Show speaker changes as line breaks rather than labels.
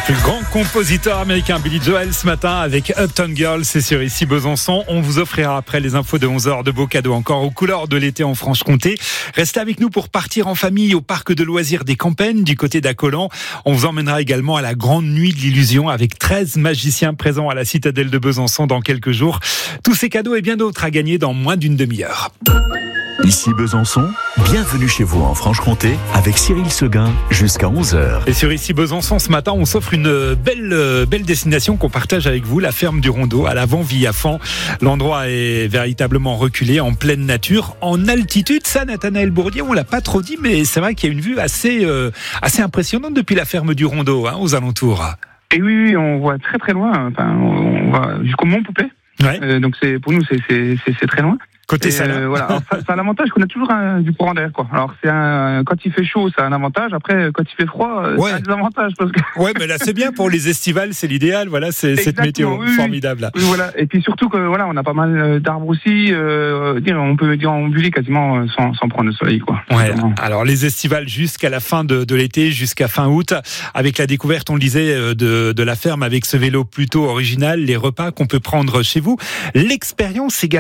Le grand compositeur américain Billy Joel ce matin avec Uptown Girl, c'est sur Ici Besançon. On vous offrira après les infos de 11h de beaux cadeaux encore aux couleurs de l'été en Franche-Comté. Restez avec nous pour partir en famille au parc de loisirs des Campagnes du côté d'Acollan. On vous emmènera également à la grande nuit de l'illusion avec 13 magiciens présents à la citadelle de Besançon dans quelques jours. Tous ces cadeaux et bien d'autres à gagner dans moins d'une demi-heure.
Ici Besançon, bienvenue chez vous en Franche-Comté avec Cyril Seguin jusqu'à 11h.
Et sur Ici Besançon, ce matin, on s'offre une belle destination qu'on partage avec vous, la ferme du Rondeau à l'Avant-Villaffan. L'endroit est véritablement reculé, en pleine nature, en altitude. Ça, Nathanaël Bourdier, on l'a pas trop dit, mais c'est vrai qu'il y a une vue assez impressionnante depuis la ferme du Rondeau, aux alentours.
Et oui, on voit très très loin. Enfin, on va jusqu'au Mont Poupée.
Ouais.
Donc pour nous, c'est très loin.
Côté salade.
Voilà. Alors, ça a l'avantage qu'on a toujours du courant d'air, quoi. Alors quand il fait chaud, ça a un avantage. Après, quand il fait froid, ça a des avantages. Parce que...
Ouais, mais là c'est bien pour les estivales, c'est l'idéal. Voilà, c'est cette météo formidable. Là.
Oui, voilà. Et puis surtout que voilà, on a pas mal d'arbres aussi. On peut déambuler quasiment sans prendre le soleil, quoi.
Ouais. Alors les estivales jusqu'à la fin de l'été, jusqu'à fin août, avec la découverte, on le disait, de la ferme avec ce vélo plutôt original, les repas qu'on peut prendre chez vous, l'expérience également.